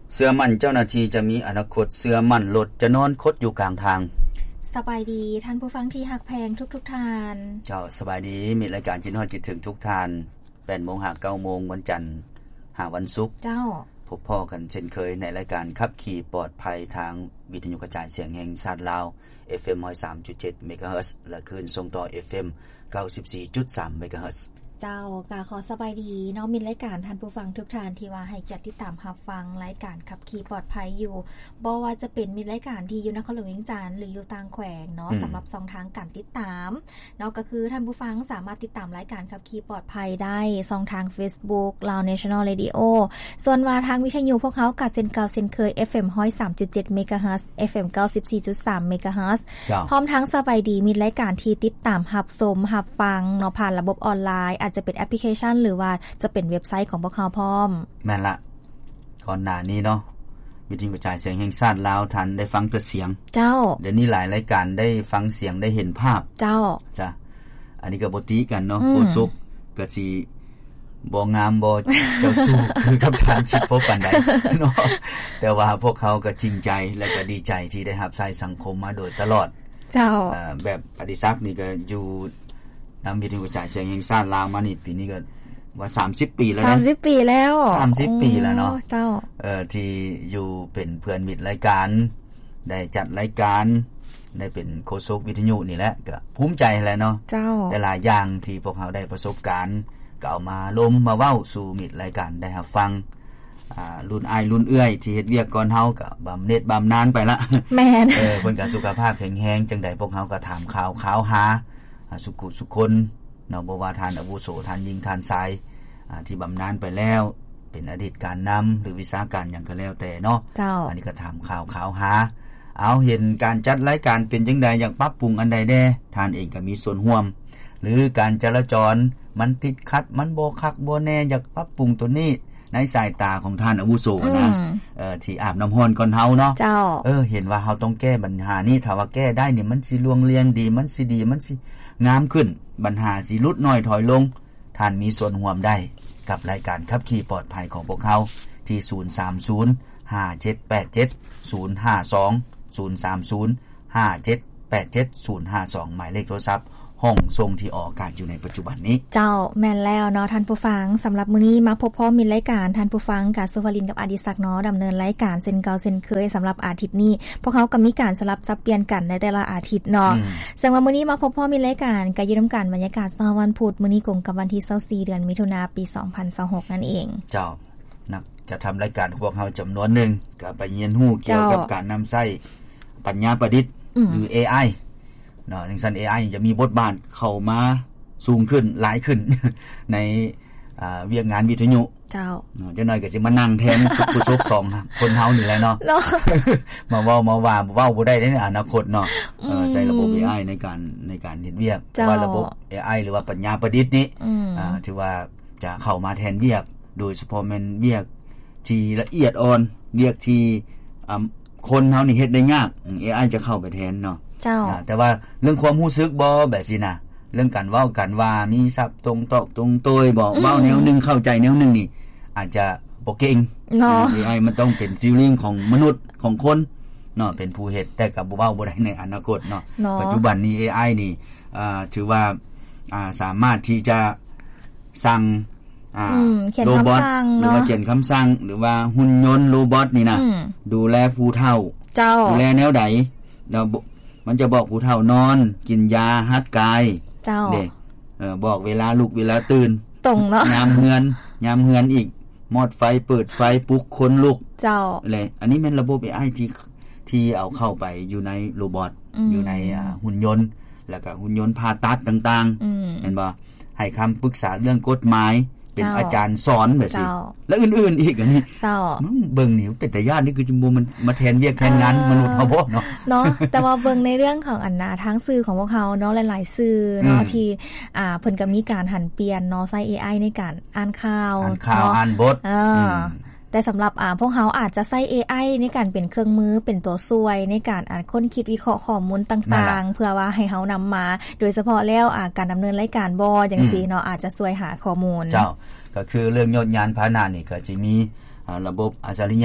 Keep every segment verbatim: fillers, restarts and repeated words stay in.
เสื้อมั่นเจ้าหน้าที่จะมีอนาคตเสื้อมั่นรถจะนอนคดอยู่กลางทางสบายดีท่านผู้ฟังที่ฮักแพงทุกๆท่านเจ้าสบายดีมีรายการคิดฮอดคิดถึงทุกท่าน แปดโมง เก้าโมงวันจันทร์หาวันศุกร์เจ้าพบพ่อกันเช่นเคยในรายการขับขี่ปลอดภัยทางวิทยุกระจายเสียงแห่งชาติลาว เอฟ เอ็ม หนึ่งร้อยสามจุดเจ็ด เมกะเฮิรตซ์และคลื่นส่งต่อ เอฟ เอ็ม เก้าสิบสี่จุดสาม เมกะเฮิรตซ์เจ้ากะขอสบายดีเนาะมีรายการท่านผู้ฟังทุกท่านที่ว่าให้เกียรติติดตามรับฟังรายการขับขี่ปลอดภัยอยู่บ่ว่าจะเป็นมีรายการที่อยู่นครหลวงเวียงจันทน์หรืออยู่ต่างแขวงเนาะสำหรับช่องทางการติดตามเนาะก็คือท่านผู้ฟังสามารถติดตามรายการขับขี่ปลอดภัยได้ช่องทาง Facebook Lao National Radio ส่วนว่าทางวิทยุพวกเขากัดเส้นเก่าเส้นเคย เอฟ เอ็ม หนึ่งร้อยสามจุดเจ็ด เมกะเฮิรตซ์ เอฟ เอ็ม เก้าสิบสี่จุดสาม เมกะเฮิรตซ์พร้อมทั้งสบายดีมีรายการที่ติดตามรับชมรับฟังเนาะผ่านระบบออนไลน์อาจจะเป็นแอปพลิเคชันหรือว่าจะเป็นเว็บไซต์ของพวกเขาพร้อมแม่นละก่อนหน้านี้เนาะวิทยุกระจายเสียงแห่งชาติลาวท่านได้ฟังแต่เสียงเจ้าเดี๋ยวนี้หลายรายการได้ฟังเสียงได้เห็นภาพเจ้าจ้ะอันนี้ก็บ่ตีกันเนาะโคสุกก็สิบ่งามบ่เจ้าสู้คือกับทางคิดพบปานใดเนาะแต่ว่าพวกเขาก็จริงใจและก็ดีใจที่ได้รับใช้สังคมมาโดยตลอดเจ้าเอ่อแบบอดิศักดิ์นี่ก็อยู่นำวิทยุกระจายเสียงแห่งชาติลาวมานี่ปีนี้ก็ว่าสามสิบปีแล้วนะสามสิบปีแล้วสามสิบปีแล้วเนาะเจ้าเอ่อที่อยู่เป็นเพื่อนมิตรรายการได้จัดรายการได้เป็นโฆษกวิทยุนี่แหละก็ภูมิใจแหละเนาะเจ้าแต่หลายอย่างที่พวกเขาได้ประสบการณ์ก็เอามาลมมาเว้าสู่มิตรรายการได้รับฟังอ่ารุ่นอ้ายรุ่นเอื้อยที่เฮ็ดเวียกก่อนเฮาก็บำเหน็จบำนาญไปละแม่นเออเพิ่นก็สุขภาพแข็งแรงจังได๋พวกเฮาก็ถามข่าวข่าวหาสุขุสุคนเนาะบ่ว่าท่านอาวุโสท่านหญิงท่านชายอ่าที่บำนาญไปแล้วเป็นอดีตการนำหรือวิชาการหยังก็แล้วแต่เนาะอันนี้ก็ถามข่าวข่าวหาเอาเห็นการจัดรายการเป็นจังได๋อยากปรับปรุงอันใดแน่ท่านเองก็มีส่วนร่วมหรือการจราจรมันติดขัดมันบ่คักบ่แน่อยากปรับปรุงตัวนี้ในสายตาของท่านอาวุโสนะเอ่อที่อาบน้ำร้อนก่อนเฮาเนาะเออเห็นว่าเฮาต้องแก้ปัญหานี้ถ้าว่าแก้ได้นี่มันสิลวงเลียงดีมันสิดีมันสิงามขึ้นปัญหาสิลดน้อยถอยลงท่านมีส่วนร่วมได้กับรายการขับขี่ปลอดภัยของพวกเฮาที่ศูนย์ สาม ศูนย์ ห้า เจ็ด แปด เจ็ด ศูนย์ ห้า สอง ศูนย์ สาม ศูนย์ ห้า เจ็ด แปด เจ็ด ศูนย์ ห้า สองหมายเลขโทรศัพท์ห้องทรงที่ออกอากาศอยู่ในปัจจุบันนี้เจ้าแม่นแล้วเนาะท่านผู้ฟังสำหรับมื้อนี้มาพบพร้อมมีรายการท่านผู้ฟังกับสุวรินทร์กับอดิศักดิ์เนาะดำเนินรายการเช่นเก่าเช่นเคยสำหรับอาทิตย์นี้พวกเขาก็มีการสลับซับเปลี่ยนกันในแต่ละอาทิตย์เนาะซึ่งว่ามื้อนี้มาพบพร้อมมีรายการก็อยู่นำกันบรรยากาศเช้าวันพุธมื้อนี้ตรงกับวันที่ยี่สิบสี่เดือนมิถุนายนปีสองพันยี่สิบหกนั่นเองเจ้านักจะทำรายการของพวกเฮาจำนวนนึงก็ไปเรียนรู้เกี่ยวกับการนำใช้ปัญญาประดิษฐ์หรือ เอ ไอเนาะจังซั่น เอ ไอ จะมีบทบาทเข้ามาสูงขึ้นหลายขึ้นในอ่าเวียกงานวิทยุเจ้าเนาะจังน้อยก็สิมานั่งแทนสุผู้ชกสองคนเฮานี่แหละเนาะมาเว้ามาว่าเว้าบ่ได้ในอนาคตเนาะเอ่อใช้ระบบ เอ ไอ ในการในการเฮ็ดเวียกว่าระบบ เอ ไอ หรือว่าปัญญาประดิษฐ์นี้อ่าถือว่าจะเข้ามาแทนเวียกโดยเฉพาะแม่นเวียกที่ละเอียดอ่อนเวียกที่อ่าคนเฮานี่เฮ็ดได้ยาก เอ ไอ จะเข้าไปแทนเนาะเจ้าแต่ว่าเรื่องความรู้สึกบ่แบบซี่นะเรื่องการเว้ากันว่ามีศัพท์ตรงตอกตรงโตยบอกเว้าแนวนึงเข้าใจแนวนึงนี่อาจจะบ่เก่งเนาะ เอ ไอ มันต้องเป็นฟีลลิ่งของมนุษย์ของคนเนาะเป็นผู้เฮ็ดแต่ก็บ่เว้าบ่ได้ในอนาคตเนาะปัจจุบันนี้ เอ ไอ นี่อ่าถือว่าอ่าสามารถที่จะสั่งอ่าโรบอทหรือว่าเขียนคำสั่งหรือว่าหุ่นยนต์โรบอทนี่นะดูแลผู้เฒ่าดูแลแนวใดแล้วมันจะบอกผู้เฒ่านอนกินยาหัดกายเจ้าเด้เออบอกเวลาลุกเวลาตื่นตรงเนาะยามเฮือนยามเฮือนอีกมอดไฟเปิดไฟปลุกคนลุกเจ้าแหละอันนี้แม่นระบบ เอ ไอ ที่ที่เอาเข้าไปอยู่ในโรบอทอยู่ในอ่าหุ่นยนต์แล้วก็หุ่นยนต์ผ่าตัดต่างๆเห็นบ่ให้คำปรึกษาเรื่องกฎหมายเป็นอาจารย์สอนแบบสิแล้วอื่นๆอีกอันนี้เจ้าเบิ่งนี่เป็นแต่ญาตินี่คือจมูมันมาแทนเวียกแทนงานมนุษย์เฮาบ่เนาะเนาะแต่ว่าเบิ่งในเรื่องของอันน่ะทั้งสื่อของพวกเฮาเนาะหลายๆสื่อเนาะที่อ่าเพิ่นก็มีการหันเปลี่ยนเนาะใช้ เอ ไอ ในการอ่านข่าวอ่านข่าวอ่านบทเออแต่สำหรับอ่าพวกเฮาอาจจะใช้ เอ ไอ ในการเป็นเครื่องมือเป็นตัวช่วยในการอ่านค้นคิดวิเคราะห์ข้อมูลต่างๆเพื่อว่าให้เฮานำมาโดยเฉพาะแล้วอ่าการดำเนินรายการบ่จังซี่เนาะอาจจะช่วยหาข้อมูลเจ้าก็คือเรื่องยนต์ยานพาหนะนี่ก็จะมีระบบอัจฉริยะ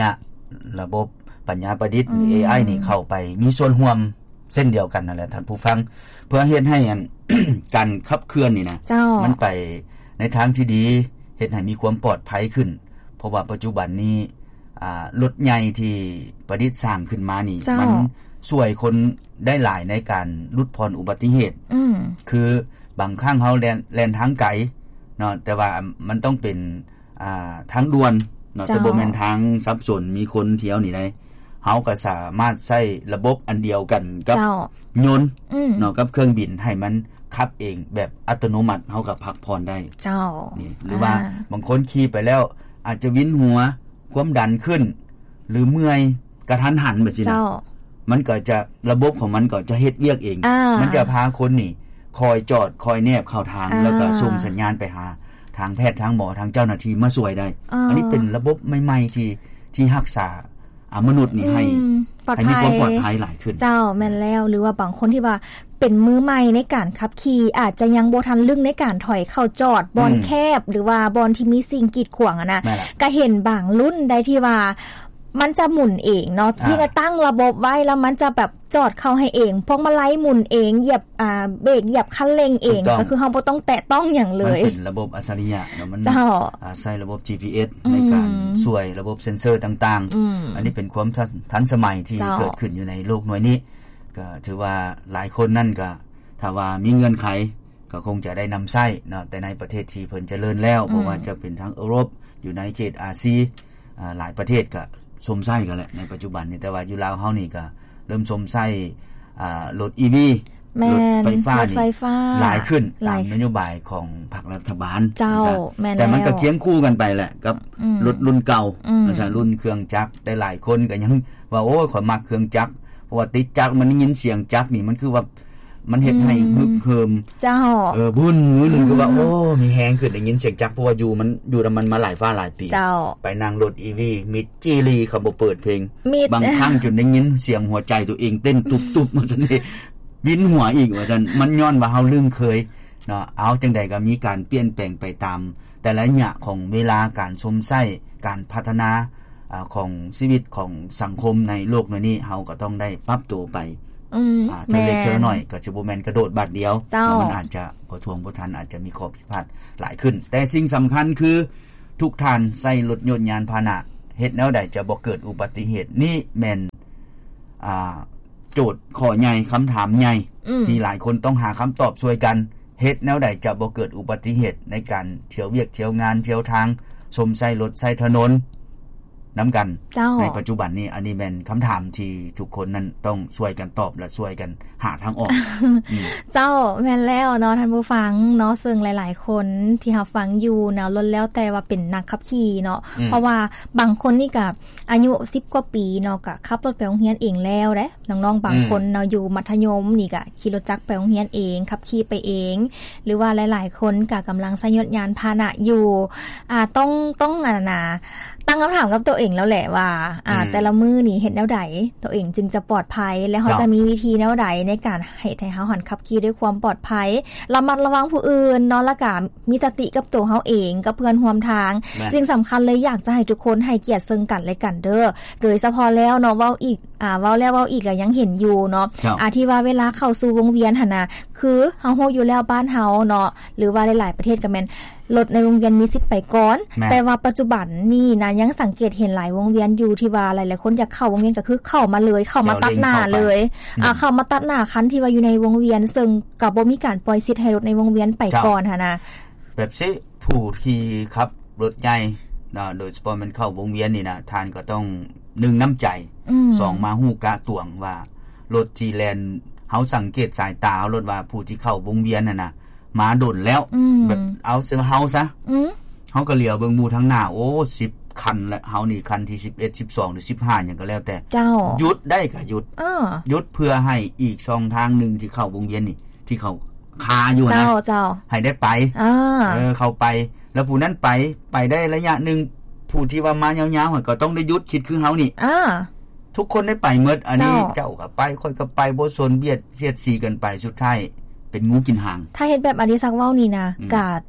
ระบบปัญญาประดิษฐ์ เอ ไอ นี่เข้าไปมีส่วนร่วมเส้นเดียวกันนั่นแหละท่านผู้ฟังเพื่อเฮ็ดให้อัน การขับเคลื่อนนี่นะมันไปในทางที่ดีเฮ็ดให้มีความปลอดภัยขึ้นเพราะว่าปัจจุบันนี้อ่ารถใหญ่ที่ประดิษฐ์สร้างขึ้นมานี่มันช่วยคนได้หลายในการลดพรอุบัติเหตุคือบางครั้งเฮาแล่นแล่นทางไกลเนาะแต่ว่ามันต้องเป็นอ่าทางด่วนเนาะแต่บ่แม่นทางซับซ้อนมีคนเที่ยวนี่ได้เฮาก็สามารถใช้ระบบอันเดียวกันกับยนต์เนาะกับเครื่องบินให้มันขับเองแบบอัตโนมัติเฮาก็พักผ่อนได้เจ้านี่หรือว่าบางคนขี่ไปแล้วอาจจะวินหัวความดันขึ้นหรือเมื่อยกระทันหันแบบนี้นะมันก็จะระบบของมันก็จะเฮ็ดเวียกเองมันจะพาคนนี่คอยจอดคอยแนบเข้าทางแล้วก็ส่งสัญญาณไปหาทางแพทย์ทางหมอทางเจ้าหน้าที่มาช่วยได้ อ, อันนี้เป็นระบบใหม่ๆที่ที่รักษามนุษย์นี่ให้ให้มีความปลอดภัยหลายขึ้นเจ้าแม่นแล้วหรือว่าบางคนที่ว่าเป็นมือใหม่ในการขับขี่อาจจะยังบ่ทันลึกในการถอยเข้าจอดบอนแคบหรือว่าบอนที่มีสิ่งกีดขวางอ่ะนะก็เห็นบางรุ่นได้ที่ว่ามันจะหมุนเองเนาะที่จะตั้งระบบไว้แล้วมันจะแบบจอดเข้าให้เองพวกมาไล่หมุนเองเหยียบอ่าเบรกเหยียบคันเร่งเองก็คือเฮาบ่ต้องแตะต้องหยังเลยมันเป็นระบบอัจฉริยะเนาะมันอาศัยระบบ จี พี เอส ในการช่วยระบบเซ็นเซอร์ต่างๆอันนี้เป็นความทันสมัยที่เกิดขึ้นอยู่ในโลกหน่วยนี้ก็ถือว่าหลายคนนั่นก็ถ้าว่ามีเงื่อนไขก็คงจะได้นำใช้เนาะแต่ในประเทศที่เพิ่นเจริญแล้วเพราะว่าจะเป็นทั้งยุโรปอยู่ในเขตอาเซียนอ่าหลายประเทศก็สมใช้กันแหละในปัจจุบันนี้แต่ว่าอยู่ลาวเฮานี่ก็เริ่มสมใช้อ่ารถ อี วี รถไฟฟ้านี่หลายขึ้นตามนโยบายของภาครัฐบาลแต่มันก็เคียงคู่กันไปแหละกับรถรุ่นเก่านะจ๊ะรุ่นเครื่องจักรได้หลายคนก็ยังว่าโอ้ยข่อยมักเครื่องจักรเพราะว่าติดจักรมันได้ยินเสียงจักรนี่มันคือว่ามันเฮ็ดให้ฮึกเหิมเจ้าเออบุญมื้อนึงคือว่าโอ้มีแฮงขึ้นได้ยินเสียงจักรเพราะว่าอยู่มันอยู่นำมันมาหลายฟ้าหลายปีไปนั่งรถ อี วี มิดจีรีเขาบ่เปิดเพลงบางครั้งจนได้ยินเสียงหัวใจตัวเองเต้นตุบๆว่าซั่นนี่วินหัวอีกว่าซั่นมันย้อนว่าเฮาลืมเคยเนาะเอาจังได๋ก็มีการเปลี่ยนแปลงไปตามแต่ละระยะของเวลาการชมไส้การพัฒนาอ่าของชีวิตของสังคมในโลกนี้เฮาก็ต้องได้ปรับตัวไปอืมอ่าถ้าเล็กเท่าน้อยก็จะบ่แม่นกระโดดบาดเดียวมันอาจจะบ่ทวงบ่ทันอาจจะมีข้อผิดพลาดหลายขึ้นแต่สิ่งสำคัญคือทุกท่านใช้รถยนต์ยานพาหนะเฮ็ดแนวใดจะบ่เกิดอุบัติเหตุนี่แม่นอ่าโจทย์ข้อใหญ่คำถามใหญ่ที่หลายคนต้องหาคำตอบช่วยกันเฮ็ดแนวใดจะบ่เกิดอุบัติเหตุในการเที่ยวเวียกเที่ยวงานเที่ยวทางสมใช้รถใช้ถนนนํากันในปัจจุบันนี้อันนี้แม่นคำถามที่ทุกคนนั้นต้องช่วยกันตอบและช่วยกันหาทางออกเจ้าแม่นแล้วเนาะท่านผู้ฟังเนาะซึ่งหลายๆคนที่รับฟังอยู่เนาะล้วนแล้วแต่ว่าเป็นนักขับขี่เนาะเพราะว่าบางคนนี่ก็อายุสิบกว่าปีเนาะก็ขับรถไปโรงเรียนเองแล้วเด้น้องๆบางคนเนาะอยู่มัธยมนี่ก็ขี่รถจักรไปโรงเรียนเองขับขี่ไปเองหรือว่าหลายๆคนก็กำลังใช้ยานพาหนะอยู่อ่าต้องต้องอ่ะนะตั้งคำถามกับตัวเองแล้วแหละว่าอ่าแต่ละมื้อนี่เฮ็ดแนวใดตัวเองจึงจะปลอดภัยและเฮาจะมีวิธีแนวใดในการให้ให้เฮาหันขับขี่ด้วยความปลอดภัยระมัดระวังผู้อื่นเนาะแล้วก็มีสติกับตัวเฮาเองกับเพื่อนร่วมทางสิ่งสำคัญเลยอยากจะให้ทุกคนให้เกียรติซึ่งกันและกันเด้อโดยเฉพาะแล้วเนาะเว้าอีกอ่าเว้าแล้วเว้าอีกก็ยังเห็นอยู่เนาะอ่าที่ว่าเวลาเข้าสู่วงเวียนหั่นน่ะคือเฮาฮู้อยู่แล้วบ้านเฮาเนาะหรือว่าหลายๆประเทศก็แม่นรถในวงเวียนมีสิทธิ์ไปก่อนแต่ว่าปัจจุบันนี่นะยังสังเกตเห็นหลายวงเวียนอยู่ที่ว่าหลายๆคนอยากเข้าวงเวียนก็คือเข้ามาเลยเข้ามาตัดหน้าเลยอ่าเข้ามาตัดหน้าคันที่ว่าอยู่ในวงเวียนซึ่งก็บ่มีการปล่อยสิทธิ์ให้รถในวงเวียนไปก่อนหั่นน่ะแบบสิผู้ที่ขับรถใหญ่เนาะโดยเฉพาะมันเข้าวงเวียนนี่นะท่านก็ต้องหนึ่งน้ำใจสองมาฮู้กะตวงว่ารถที่แล่นเฮาสังเกตสายตารถว่าผู้ที่เข้าวงเวียนน่ะนะมาดนแล้วแบบเอาเสื้อเฮาซะอือเฮาก็เหลียวเบิ่งหมู่ทางหน้าโอ้สิบคันแล้วเฮานี่คันที่สิบเอ็ด สิบสองหรือสิบห้าหยังก็แล้วแต่หยุดได้ก็หยุดเออหยุดเพื่อให้อีกช่องทางนึงที่เข้าวงเวียนนี่ที่เขาคาอยู่นะเจ้าๆให้ได้ไปเออเออเข้าไปแล้วผู้นั้นไปไปได้ระยะนึงผู้ที่ว่ามายาวๆก็ต้องได้หยุดคิดคือเฮานี่อ่าทุกคนได้ไปหมดอันนี้เจ้าก็ไปค่อยก็ไปบ่สนเบียดเสียดสีกันไปสุดท้ายเป็นงูกินหางถ้าเฮ็ดแบบอดิศักดิ์เว้านี่นะกะ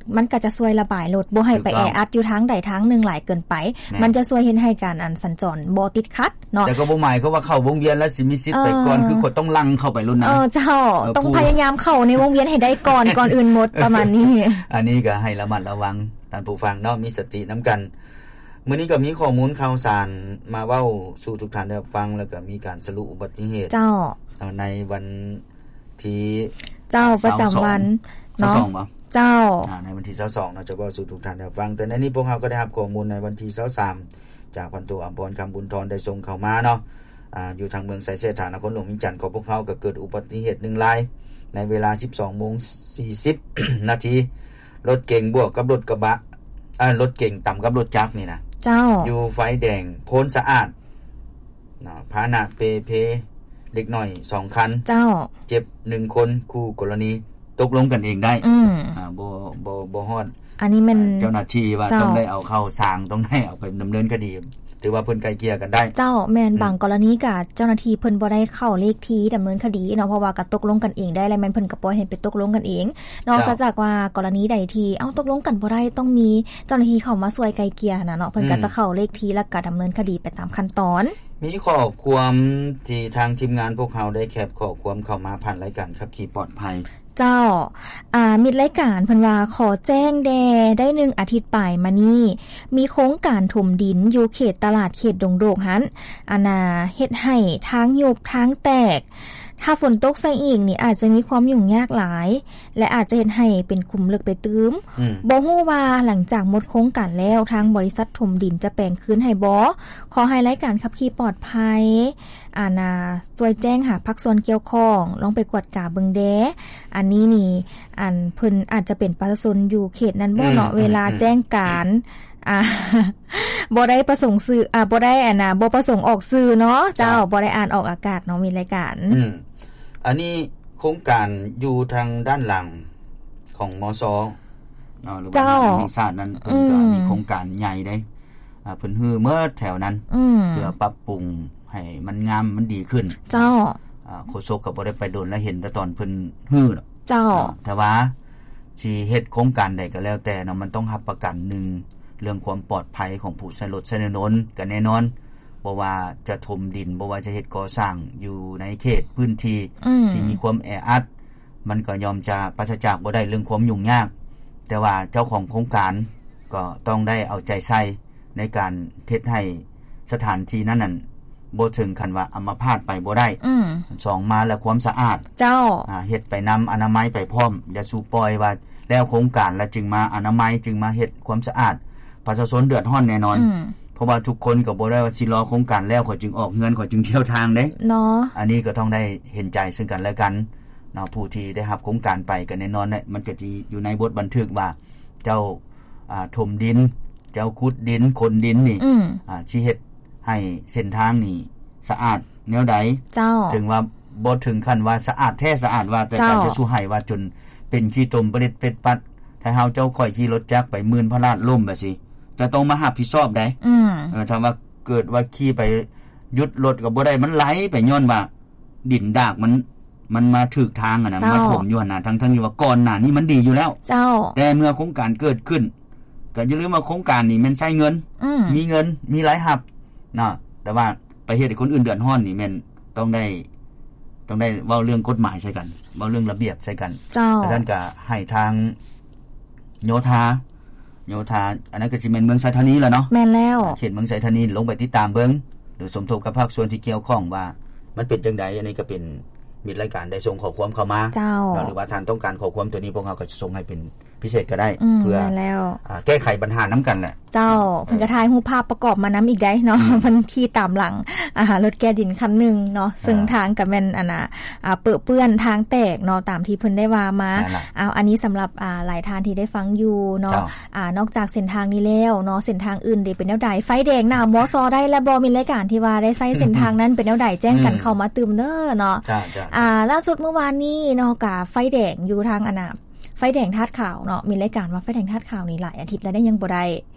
มันก็จะช่วยระบายรถบ่ให้ไปแออัดอยู่ทางใดทางนึงหลายเกินไปมันจะช่วยเฮ็ดให้การอันสัญจรบ่ติดขัดเนาะแต่ก็บ่หมายความว่าเข้าวงเวียนแล้วสิมีสิทธิ์ไปก่อนคือคนต้องลังเข้าไปรุ่นนั้นเออเจ้าต้องพยายามเข้าในวงเวียนให้ได้ก่อนก่อนอื่นหมดประมาณนี้อันนี้ก็ให้ระมัดระวังท่านผู้ฟังเนาะมีสตินำกันมื้อนี้ก็มีข้อมูลข่าวสารมาเว้าสู่ทุกท่านได้ฟังแล้วก็มีการสรุปอุบัติเหตุเจ้าในวันที่เจ้าประจำวันเนาะเจ้าอ่าในวันที่ยี่สิบสองเนาะจะเว้าสู่ทุกท่านได้ฟังแต่ในนี้พวกเราก็ได้รับข้อมูลในวันที่ยี่สิบสามจากพันโทอภรณ์คำบุญทรได้ส่งเข้ามาเนาะอ่าอยู่ทางเมืองไสเสถานครหลวงวิจันทร์ของพวกเขาก็เกิดอุบัติเหตุหนึ่งรายในเวลา สิบสองโมงสี่สิบ นาทีรถเก๋งบวกกับรถกระบะอ่ารถเก๋งต่ำกับรถจักรนี่นะเจ้าอยู่ไฟแดงโพ้นสะอาดเนาะพาหนะเปเพเล็กน้อยสองคันเจ้าเจ็บหนึ่งคนคู่กรณีตกลงกันเองได้อืมอ่าบ่บ่บ่ฮอดอันนี้มันเจ้าหน้าที่ว่าต้องได้เอาเข้าสร้างต้องให้เอาไปดำเนินคดีถือว่าเพิ่นไกลเกลี่ยกันได้เจ้าแม่นบางกรณีก็เจ้าหน้าที่เพิ่นบ่ได้เข้าเลขที่ดำเนินคดีเนาะเพราะว่าก็ตกลงกันเองได้แล้วแม่นเพิ่นก็ปล่อยให้ไปตกลงกันเองนอกจากว่ากรณีใดที่เอ้าตกลงกันบ่ได้ต้องมีเจ้าหน้าที่เข้ามาช่วยไกลเกลี่ยน่ะเนาะเพิ่นก็จะเข้าเลขที่แล้วก็ดำเนินคดีไปตามขั้นตอนมีข้อความที่ทางทีมงานพวกเราได้แคปข้อความเข้ามาผ่านรายการขับขี่ปลอดภัยเจ้าอ่ามิดรายการเพิ่นว่าขอแจ้งแดได้หนึ่งอาทิตย์ปลายมานี้มีโครงการถมดินอยู่เขตตลาดเขตดงโดกหันอาณาเฮ็ดให้ทางยุบทางแตกถ้าฝนตกใส่อีกนี่อาจจะมีความยุ่งยากหลายและอาจจะเฮ็ดให้เป็นคุมลึกไปตื้มบ่ฮู้ว่าหลังจากหมดโครงการแล้วทางบริษัทถมดินจะแปลงคืนให้บ่ขอให้รายการขับขี่ปลอดภัยอาณาช่วยแจ้งหากภาคส่วนเกี่ยวข้องลองไปกวดกาเบิ่งแดอันนี้นี่อันเพิ่นอาจจะเป็นประชาชนอยู่เขตนั้นบ่เนาะเวลาแจ้งการอ่าบ่ได้ประสงค์สื่ออ่าบ่ได้อันน่ะบ่ประสงค์ออกสื่อเนาะเจ้าบ่ได้อ่านออกอากาศเนาะมีรายการอืมอันนี้โครงการอยู่ทางด้านหลังของมสเนาะหรือว่าแห่งชาตินั้นเพิ่นก็มีโครงการใหญ่ได้อ่าเพิ่นฮื้อเมื่อแถวนั้นเพื่อปรับปรุงให้มันงามมันดีขึ้นเจ้าอ่าโฆษกก็บ่ได้ไปโดนแล้วเห็นแต่ตอนเพิ่นฮื้อเจ้าแต่ว่าสิเฮ็ดโครงการใดก็แล้วแต่เนาะมันต้องรับประกันหนึ่งเรื่องความปลอดภัยของผู้ใช้รถใช้ถนนก็แน่นอนบ่ว่าจะถมดินบ่ว่าจะเฮ็ดก่อสร้างอยู่ในเขตพื้นที่ที่มีความแออัดมันก็ยอมจะปราศจากบ่ได้เรื่องความยุ่งยากแต่ว่าเจ้าของโครงการก็ต้องได้เอาใจใส่ในการเฮ็ดให้สถานที่นั้นน่ะบ่ถึงขั้นว่าอัมพาตไปบ่ได้อือสองมาแล้วความสะอาดเจ้าอ่าเฮ็ดไปนำอนามัยไปพร้อมอย่าสู่ปล่อยว่าแล้วโครงการแล้วจึงมาอนามัยจึงมาเฮ็ดความสะอาดประชาชนเดือดร้อนแน่นอนเพราะว่าทุกคนก็บ่ได้ว่าสิรอโครงการแล้วข่อยจึงออกเงินข่อยจึงเที่ยวทางเด้เนาะอันนี้ก็ต้องได้เห็นใจซึ่งกันและกันเนาะผู้ที่ได้รับโครงการไปก็แน่นอนเนี่ยมันก็สิอยู่ในบทบันทึกว่าเจ้าอ่าถมดินเจ้าขุดดินขนดินนี่อ่าสิเฮ็ดให้เส้นทางนี่สะอาดแนวใดเจ้าถึงว่าบ่ถึงขั้นว่าสะอาดแท้สะอาดว่าแต่การจะสู้ให้ว่าจนเป็นขี้ตมเปรตเป็ดปัดถ้าเฮาเจ้าข่อยขี่รถจักรไปหมื่นพระราชล่มแบบสิจะต้องมารับผิดชอบได้อือเออถ้าว่าเกิดว่าขี่ไปหยุดรถก็บ่ได้มันไหลไปย้อนว่าดินดากมันมันมาถึกทางอ่ะนะมาถมอยู่หั่นน่ะทั้งๆที่ว่าก่อนหน้านี้มันดีอยู่แล้วเจ้าแต่เมื่อโครงการเกิดขึ้นก็อย่าลืมว่าโครงการนี้มันใช้เงินมีเงินมีรายรับเนาะแต่ว่าไปเฮ็ดให้คนอื่นเดือดร้อนนี่แม่นต้องได้ต้องได้เว้าเรื่องกฎหมายใส่กันเว้าเรื่องระเบียบใส่กันเพราะฉะนั้นก็ให้ทางโยธาโยธาอันนั้นก็สิแม่นเมืองไสธานีแหละเนาะแม่นแล้วเขตเมืองไสธานีลงไปติดตามเบิ่งหรือสมทบกับภาคส่วนที่เกี่ยวข้องว่ามันเป็นจังได๋อันนี้ก็เป็นมีรายการได้ส่งข้อความเข้ามาหรือว่าท่านต้องการข้อความตัวนี้พวกเราก็จะส่งให้เป็นพิเศษก็ได้เพื่ออ่าแก้ไขปัญหานํากันแหละเจ้าเพิ่นก็ถ่ายรูปภาพประกอบมานําอีกได้เนาะเพิ่นขี่ตามหลังอ่ารถแก้ดินคันนึงเนาะซึ่งทางก็แม่นอันน่ะอ่าเปื้อเปื้อนทางแตกเนาะตามที่เพิ่นได้ว่ามาอ้าวอันนี้สําหรับอ่าหลายท่านที่ได้ฟังอยู่เนาะอ่านอกจากเส้นทางนี้แล้วเนาะเส้นทางอื่นได้เป็นแนวใดไฟแดงหน้ามอซอได้และบ่มีรายการที่ว่าได้ใช้เส้นทางนั้นเป็นแนวใดแจ้งกันเข้ามาตื่มเด้อเนาะอ่าล่าสุดเมื่อวานนี้เนาะก็ไฟแดงอยู่ทางอันน่ะไฟแดงธาตุขาวเนาะมีรายการว่าไฟแดงธาตุขาวนี่หลายอาทิตย์แล้วได้ยังบ่ได้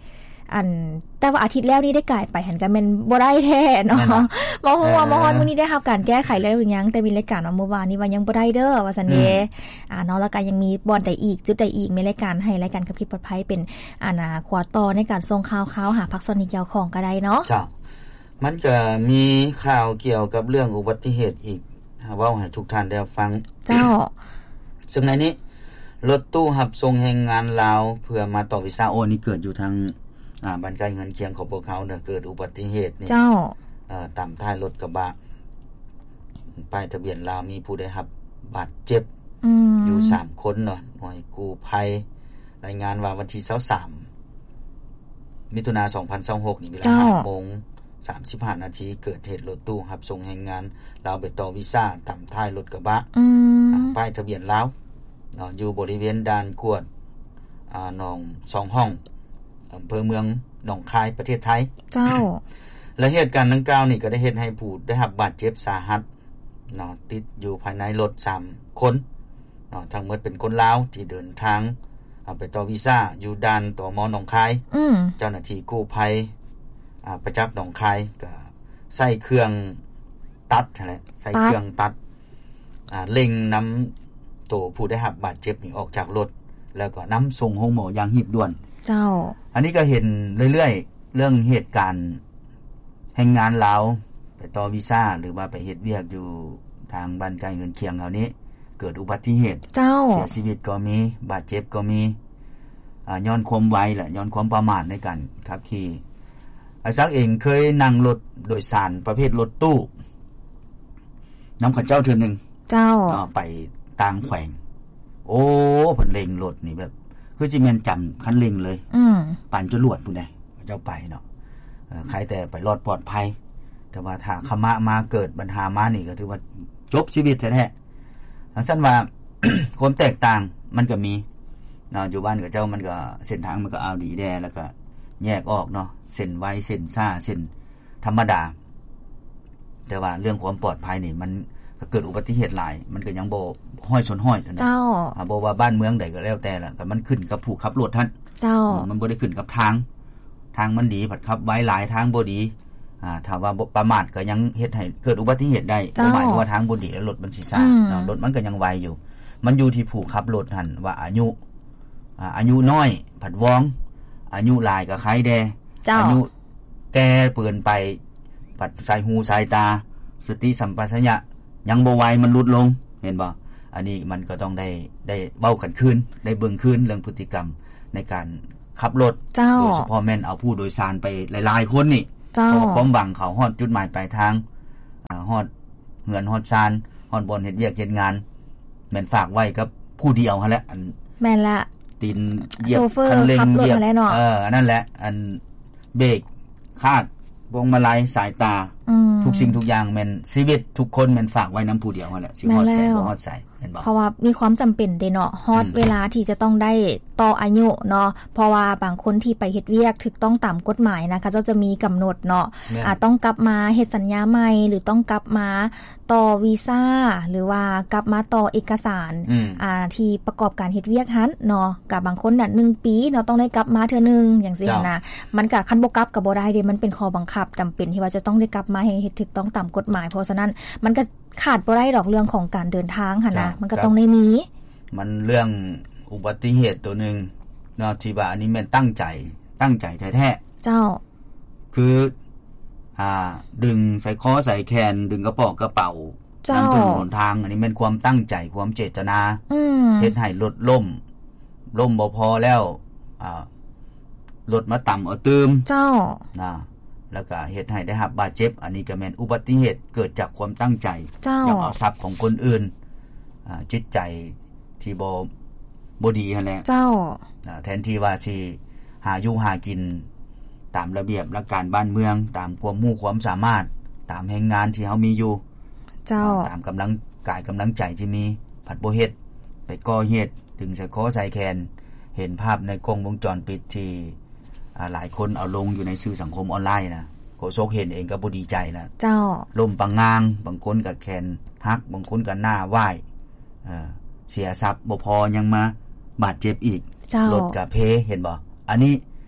อันแต่ว่าอาทิตย์แล้วนี่ได้กลายไปหันกันแม่นบ่ได้แท้เนาะบ่ฮู้ว่าบ่ฮอดมื้อนี้ได้รับการแก้ไขแล้วหรือยังแต่มีรายการเมื่อวานนี้ว่ายังบ่ได้เด้อว่าซั่นเด้อ่าเนาะแล้วก็ยังมีบ่อนใดอีกจุดใดอีกมีรายการให้รายการขับขี่ปลอดภัยเป็นอ่าน่ะขวาต่อในการส่งข่าวๆหาพักซอนิกยาวของก็ได้เนาะจ้ะมันก็มีข่าวเกี่ยวกับเรื่องอุบัติเหตุอีกเว้าให้ทุกท่านได้ฟังเจ้าซึ่งในนี้รถตู้รับส่งแรงงานลาวเพื่อมาต่อวีซ่าโอนี่เกิดอยู่ทางอ่าบ้านใกล้เงินเคียงของพวกเขาเนี่ยเกิดอุบัติเหตุนี่เจ้าเอ่อตามท้ายรถกระบะป้ายทะเบียนลาวมีผู้ได้รับบาดเจ็บอืมอยู่สามคนเนาะหน่วยกู้ภัยรายงานว่าวันที่ยี่สิบสามมิถุนายนสองพันยี่สิบหกนี่เวลา ห้าโมงสามสิบห้า นาทีเกิดเหตุรถตู้รับส่งแรงงานลาวไปต่อวีซ่าตามท้ายรถกระบะอืมป้ายทะเบียนลาวเนาะอยู่บริเวณด่านกวดอ่าหนองสองห้องอำเภอเมืองหนองคายประเทศไทยเจ้าและเหตุการณ์ดังกล่าวนี่ก็ได้เฮ็ดให้ผู้ได้รับบาดเจ็บสาหัสเนาะติดอยู่ภายในรถสามคนเนาะทั้งหมดเป็นคนลาวที่เดินทางเอาไปต่อวีซ่าอยู่ด่านตม.หนองคายอือเจ้าหน้าที่กู้ภัยอ่าประจักษ์หนองคายก็ใส่เครื่องตัดนั่นแหละใส่เครื่องตัดอ่าเล็งนำตัวผู้ได้รับบาดเจ็บนี่ออกจากรถแล้วก็นำส่งโรงหมออย่างรีบด่วนเจ้าอันนี้ก็เห็นเรื่อยๆเรื่องเหตุการณ์แรงงานลาวไปต่อวีซ่าหรือว่าไปเฮ็ดเวียกอยู่ทางบ้านใกล้เงินเคียงเหล่านี้เกิดอุบัติเหตุเจ้าเสียชีวิตก็มีบาดเจ็บก็มีอ่าย้อนความไวแหละย้อนความประมาทในการขับขี่อาซักเองเคยนั่งรถโดยสารประเภทรถตู้นำข้าเจ้าเทื่อนึงเจ้าก็ไปต่างแขวงโอ้เพิ่นเร่งรถนี่แบบคือสิแม่นจําคันเร่งเลยอือปานจรวดพุ่นได้เจ้าไปเนาะเอ่อใครแต่ไปรอดปลอดภัยแต่ว่าถ้าขมะมาเกิดปัญหามานี่ก็ถือว่าจบชีวิตแท้ๆทั้งซั่นว่า ความแตกต่างมันก็มีเนาะอยู่บ้านกับเจ้ามันก็เส้นทางมันก็เอาดีแดแล้วก็แยกออกเนาะเส้นไวเส้นซ่าเส้นธรรมดาแต่ว่าเรื่องความปลอดภัยนี่มันก็เกิดอุบัติเหตุหลายมันก็ยังบ่ห้อยชนห้อยกันนะเจ้าอ่าบ่ว่าบ้านเมืองใดก็แล้วแต่ล่ะก็มันขึ้นกับผู้ขับรถท่านเจ้ามันบ่ได้ขึ้นกับทางทางมันดีผัดขับไว้หลายทางบ่ดีอ่าถ้าว่าประมาทก็ยังเฮ็ดให้เกิดอุบัติเหตุได้บ่หมายว่าทางบ่ดีแล้วรถมันสิซ่าเนาะรถมันก็ยังไวอยู่มันอยู่ที่ผู้ขับรถหั่นว่าอายุอ่าอายุน้อยผัดวองอายุหลายก็ใครแดอายุแก่เปินไปผัดสายหูสายตาสติสัมปชัญญะยังบ่ไวมันลดลงเห็นบ่อันนี้มันก็ต้องได้ได้เว้ากันคืนได้เบิ่งคืนเรื่องพฤติกรรมในการขับรถโดยเฉพาะแม่นเอาผู้โดยสารไปหลายๆคนนี่เพราะความหวังเขาฮอดจุดหมายปลายทางอ่าฮอดเฮือนฮอดซานฮอดบ่อนเฮ็ดเวียกเฮ็ดงานแม่นฝากไว้กับผู้เดียวหั่นแหละอันแม่นละตีนเหยียบคันเร่งเหยียบเอออันนั้นแหละอันเบรกคาดพวงมาลัยสายตาทุกสิ่งทุกอย่างแม่นชีวิตทุกคนแม่นฝากไว้นํผู้เดียวนั่นแหละสิฮอดใส่บ่ฮอดใส่เห็นบ่เพราะว่ามีความจําเป็นเด้เนาะฮอดเวลาที่จะต้องได้ต่ออายุเนาะเพราะว่าบางคนที่ไปเฮ็ดเวียกถูกต้องตามกฎหมายนะคะเจ้าจะมีกําหนดเนาะอ่าต้องกลับมาเฮ็ดสัญญาใหม่หรือต้องกลับมาต่อวีซ่าหรือว่ากลับมาต่อเอกสารอ่าที่ประกอบการเฮ็ดเวียกหั้นเนาะกับบางคนน่ะหนึ่งปีเนาะต้องได้กลับมาเทื่อนึงจังซี่นะมันก็คันบ่กลับก็บ่ได้เด้มันเป็นข้อบังคับจําเป็นที่ว่าจะต้องได้กลับมาให้เฮ็ดถูกต้องตามกฎหมายเพราะฉะนั้นมันก็ขาดบ่ได้ดอกเรื่องของการเดินทางหั่นนะมันก็ต้องได้มีมันเรื่องอุบัติเหตุตัวนึงเนาะที่ว่าอันนี้แม่นตั้งใจตั้งใจแท้ๆเจ้าคืออ่าดึงใส่คอใส่แขนดึงกระเป๋ากระเป๋านําถนนทางอันนี้แม่นความตั้งใจความเจตนาเฮ็ดให้รถล้มล้มบ่พอแล้วอ่ารถมาต่ําเอาตืมเจ้านะแล้วก็เฮ็ดให้ได้รับบาดเจ็บอันนี้ก็แม่นอุบัติเหตุเกิดจากความตั้งใจอยากเอาทรัพย์ของคนอื่นอ่าจิตใจที่บ่บ่ดีหั่นแหละเจ้าแทนที่ว่าสิหาอยู่หากินตามระเบียบหลักการบ้านเมืองตามความรู้ความสามารถตามแห่งงานที่เฮามีอยู่เจ้าตามกําลังกายกําลังใจที่มีผัดบ่เฮ็ดไปก่อเหตุถึงใส่คอใส่แขนเห็นภาพในกล้องวงจรปิดที่อ่าหลายคนเอาลงอยู่ในสื่อสังคมออนไลน์นะโกโซกเห็นเองก็บ่ดีใจนะเจ้าล้มปังงางบางคนก็แขนหักบางคนก็หน้าว้ายเอ่อเสียทรัพย์บ่พอยังมาบาดเจ็บอีกรถก็เพเห็นบ่อันนี้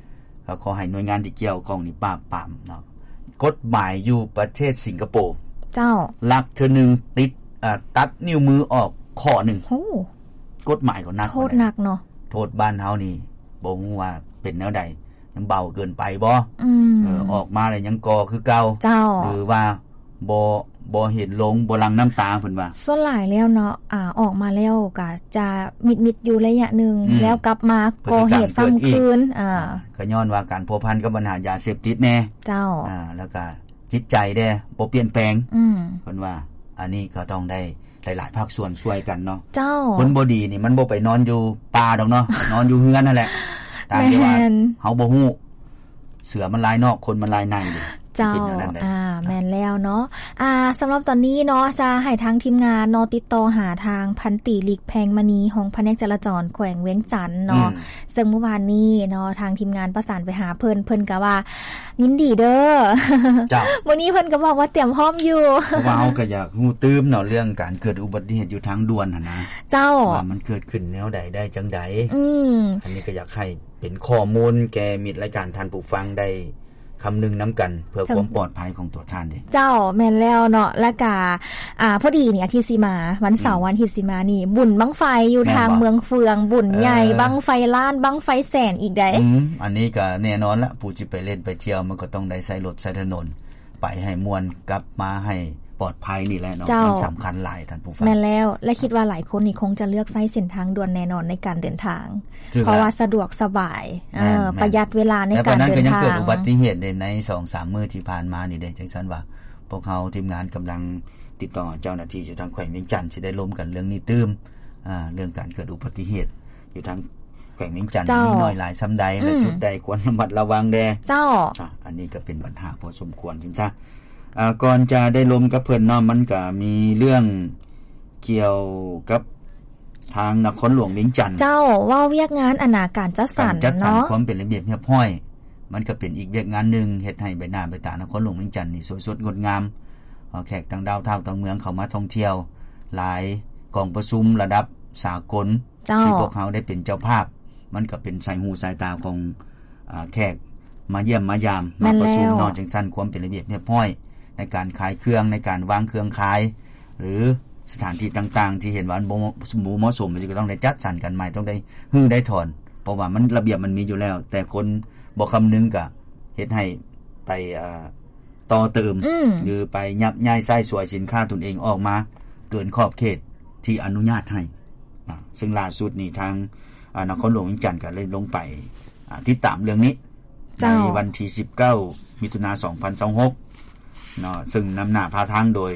ก็ขอให้หน่วยงานที่เกี่ยวข้องนี่ปราบปรามเนาะกฎหมายอยู่ประเทศสิงคโปร์เจ้าลักเทื่อนึงติดอ่าตัดนิ้วมือออกข้อนึงโอ้กฎหมายก็หนักโทษหนักเนาะโทษบ้านเฮานี่บ่ฮู้ว่าเป็นแนวใดยังเบาเกินไปบ่อืมเออออกมาแล้วยังก่อคือเก่าเจ้าหรือว่าบ่บ่เห็นลงบ่ลังน้ำตาเพิ่นว่าส่วนหลายแล้วเนาะอ่าออกมาแล้วก็จะมิดๆอยู่ระยะนึงแล้วกลับมาก่อเหตุซ้ำคืนอ่าก็ย้อนว่าการพัวพันกับปัญหายาเสพติดแน่เจ้าอ่าแล้วก็จิตใจเด้บ่เปลี่ยนแปลงอืมเพิ่นว่าอันนี้ก็ต้องได้หลายๆภาคส่วนช่วยกันเนาะเจ้าคนบ่ดีนี่มันบ่ไปนอนอยู่ป่าดอกเนาะนอนอยู่เฮือนนั่นแหละตามที่ว่าเฮาบ่ฮู้เสือมันลายนอกคนมันลายในดิเจ้าอ่าแม่นแล้วเนาะอ่าสำหรับตอนนี้เนาะจะให้ทางทีมงานเนาะติดต่อหาทางพันตรีหลีกแพงมณีของแผนกจราจรแขวงเวียงจันทน์เนาะซึ่งเมื่อวานนี้เนาะทางทีมงานประสานไปหาเพิ่นเพิ่นก็ว่ายินดีเด้อเจ้ามื้อนี้เพิ่นก็บอกว่าเตรียมพร้อมอยู่เพราะว่าเฮาก็อยากฮู้ตื้มเนาะเรื่องการเกิดอุบัติเหตุอยู่ทางด่วนหั่นนะเจ้าว่ามันเกิดขึ้นแนวใดได้จังได๋อืมอันนี้ก็อยากให้เป็นข้อมูลแก่มิตรรายการท่านผู้ฟังได้คำนึงน้ำกันเพื่อความปลอดภัยของตัวท่านดิเจ้าแม่นแล้วเนาะและกะอ่าพอดีนี่อาทิตย์สิมาวันเสาร์วันอาทิตย์สิมานี่บุญบั้งไฟอยู่ทางเมืองเฟืองบุญใหญ่บั้งไฟล้านบั้งไฟแสนอีกได้อืมอันนี้ก็แน่นอนละผู้สิไปเล่นไปเที่ยวมันก็ต้องได้ใช้รถใช้ถนนไปให้ม่วนกลับมาให้ปลอดภัยนี่แหละเนาะมันสำคัญหลายท่านผู้ฟังแม่นแล้วและคิดว่าหลายคนนี่คงจะเลือกใช้เส้นทางด่วนแน่นอนในการเดินทางเพราะว่าสะดวกสบายเออประหยัดเวลาในการเดินทางแต่นั้นก็ยังเกิดอุบัติเหตุใน สองสาม มื้อที่ผ่านมานี่เด้จังซั่นว่าพวกเฮาทีมงานกําลังติดต่อเจ้าหน้าที่อยู่ทางแขวงเวียงจันทน์สิได้ร่วมกันเรื่องนี้ตื้มอ่าเรื่องการเกิดอุบัติเหตุอยู่ทางแขวงเวียงจันทน์มีน้อยหลายซำใดและจุดใดควรระมัดระวังแด่เจ้าอันนี้ก็เป็นปัญหาพอสมควรจริงจ้ะอ่าก่อนจะได้ลมกับเพิ่นเนาะมันก็มีเรื่องเกี่ยวกับทางนครหลวงเวียงจันทน์เจ้าว่าเวียกงานอนาการจัดสรรเนาะจัดสรรความเป็นระเบียบเรียบร้อยมันก็เป็นอีกเวียกงานนึงเฮ็ดให้ใบหน้าใบตานครหลวงเวียงจันทน์นี่สวยสดงดงามแขกต่างดาวท่าวต่างเมืองเข้ามาท่องเที่ยวหลายกองประชุมระดับสากลที่พวกเฮาได้เป็นเจ้าภาพมันก็เป็นสายหูสายตาของอ่าแขกมาเยี่ยมมายามมาประชุมนอกจังซั่นความเป็นระเบียบเรียบร้อยในการขายเครื่องในการวางเครื่องขายหรือสถานที่ต่างๆที่เห็นว่าบ่เหมาะสมมันก็ต้องได้จัดสรรกันใหม่ต้องได้ฮื้อได้ถอนเพราะว่ามันระเบียบมันมีอยู่แล้วแต่คนบ่คำนึงก็เฮ็ดให้ไปอ่าต่อเติมหรือไปยักย้ายใช้สวยสินค้าตนเองออกมาเกินขอบเขตที่อนุญาตให้อ่าซึ่งล่าสุดนี่ทางอ่านครหลวงเวียงจันทน์ก็เลยลงไปอ่าติดตามเรื่องนี้ในวันที่สิบเก้ามิถุนายนสองพันยี่สิบหกเนาะซึ่งนำหน้าพาทางโดย